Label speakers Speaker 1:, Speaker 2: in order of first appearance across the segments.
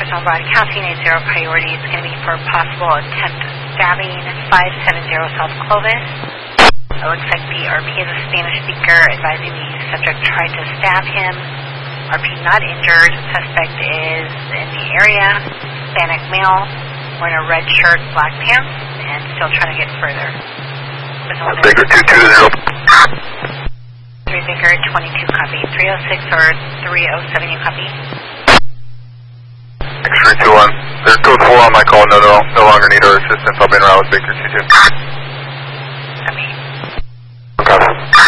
Speaker 1: Personal broadcasting 80 priority is going to be for possible attempt stabbing 570 South Clovis. It looks like the RP is a Spanish speaker advising the subject tried to stab him. RP not injured. Suspect is in the area. Hispanic male, wearing a red shirt, black pants, and still trying to get further.
Speaker 2: Baker 220.
Speaker 1: 3 Baker 22 copy. 306 or 307 you copy.
Speaker 2: X-ray 21. There's code 4 on my call. No longer need our assistance. I'll be in route with Baker 22.
Speaker 1: Copy.
Speaker 2: Copy.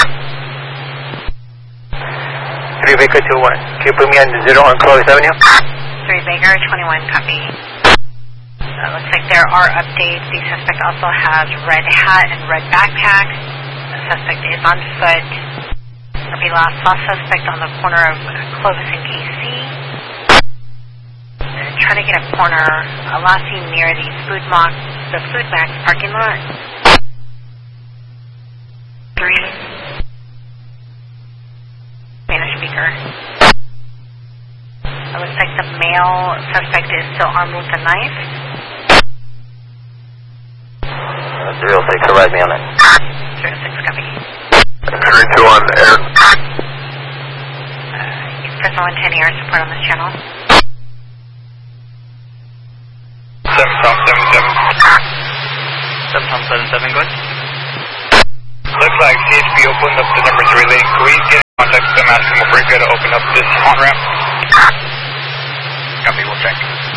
Speaker 3: 3 Baker 21. Can you put me on 0 on Clovis Avenue?
Speaker 1: 3 Baker 21 copy. Looks like there are updates. The suspect also has red hat and red backpack. The suspect is on foot. We lost suspect on the corner of Clovis and KC. Trying to get a corner, last seen near the Food Max parking lot. 3 Spanish speaker. It looks like the male suspect is still armed with a knife.
Speaker 3: 306, arrive me on it.
Speaker 1: 306 copy.
Speaker 2: 321 air.
Speaker 1: Use Fresno 110 air support on this channel.
Speaker 3: 777, go ahead.
Speaker 4: Looks like CHP opened up the number 3 lane. Can we get in contact with them, ask them if we're going to open up this on ramp? Copy, we'll check.